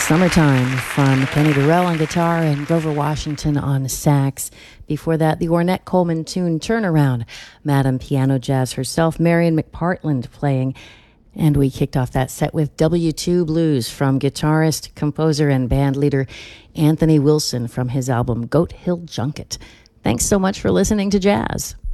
Summertime from Kenny Burrell on guitar and Grover Washington on sax. Before that, the Ornette Coleman tune Turnaround, Madam Piano Jazz herself, Marion McPartland playing. And we kicked off that set with W2 Blues from guitarist, composer, and band leader Anthony Wilson from his album Goat Hill Junket. Thanks so much for listening to Jazz.